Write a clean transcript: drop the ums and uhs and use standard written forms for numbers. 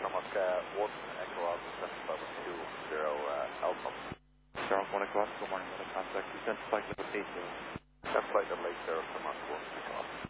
Tarmac 1 Echo Alpha 7520 Alpha. Charles 1 o'clock, good morning, weather contact. Descent flight level 80. Descent flight level 80, Tarmac 1 Echo Alpha.